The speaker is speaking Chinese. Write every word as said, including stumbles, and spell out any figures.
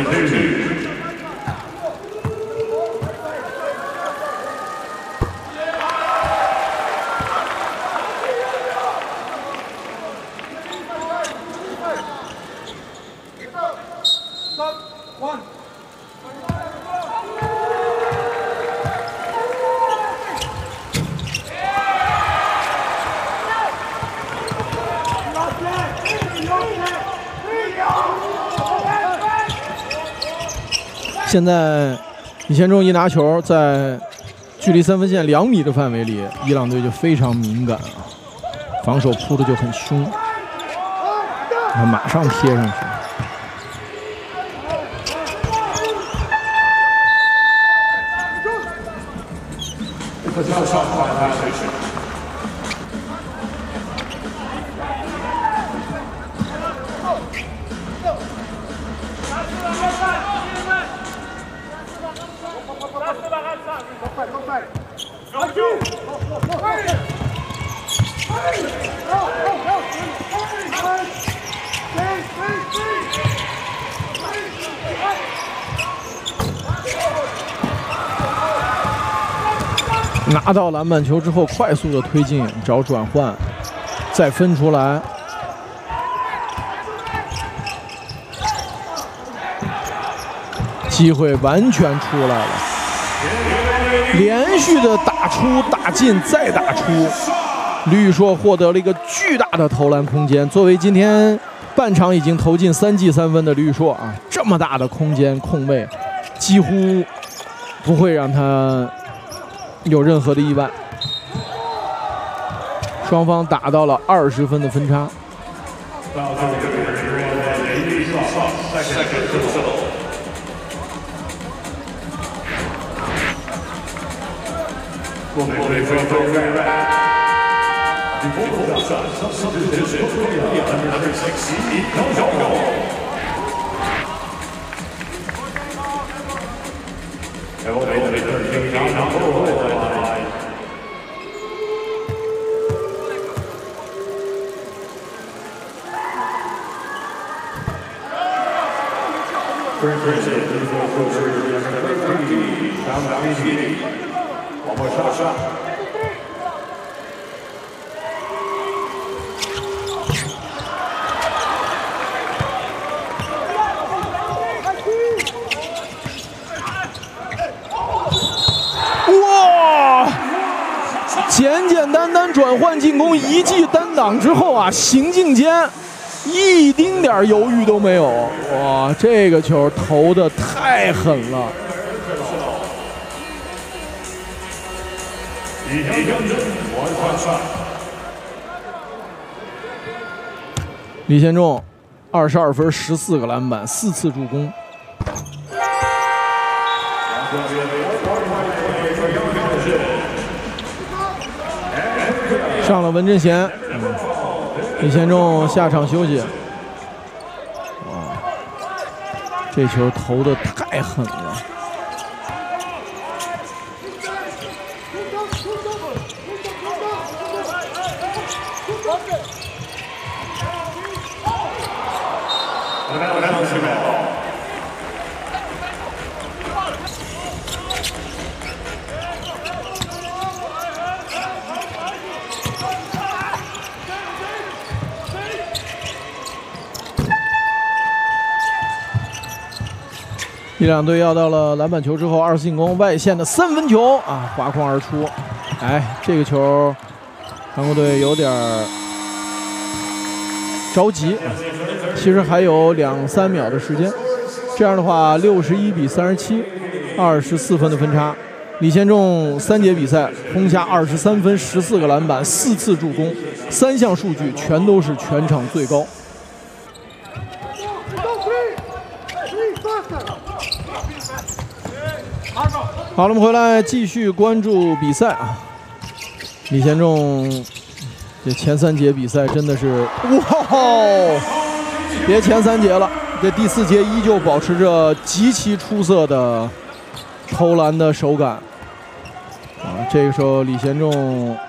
现在李贤忠一拿球，在距离三分线两米的范围里，伊朗队就非常敏感啊，防守扑的就很凶，马上贴上去。拿到篮板球之后，快速的推进，找转换，再分出来。机会完全出来了，连续的打出、打进、再打出，吕宇硕获得了一个巨大的投篮空间。作为今天半场已经投进三记三分的吕宇硕啊，这么大的空间空位，几乎不会让他有任何的意外。双方打到了二十分的分差。哇！简简单单转换进攻，一记单挡之后啊，行进间一丁点犹豫都没有。哇，这个球投的太狠了！李贤忠二十二分、十四个篮板、四次助攻。上了文振贤，嗯、李贤忠下场休息。哇，这球投的太狠了！伊朗队要到了篮板球之后，二次进攻外线的三分球啊，划框而出。哎，这个球，韩国队有点着急，其实还有两三秒的时间。这样的话，六十一比三十七，二十四分的分差。李贤忠三节比赛轰下二十三分、十四个篮板、四次助攻，三项数据全都是全场最高。好了，我们回来继续关注比赛啊。李贤忠这前三节比赛真的是哇，别前三节了，这第四节依旧保持着极其出色的投篮的手感啊。这个时候李贤忠